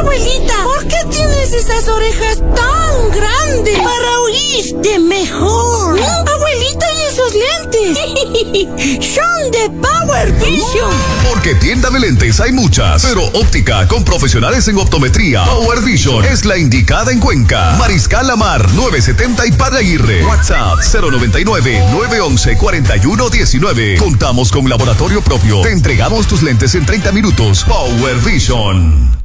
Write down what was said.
Abuelita, ¿por qué tienes esas orejas tan grandes? Para oírte mejor. Abuelita, ¿y esos lentes? Son de Power Vision. Porque tienda de lentes hay muchas, pero óptica con profesionales en optometría Power Vision es la indicada en Cuenca. Mariscal Lamar 970 y Padre Aguirre. WhatsApp 099-911-4119. Contamos con laboratorio propio. Te entregamos tus lentes en 30 minutos. Power Vision.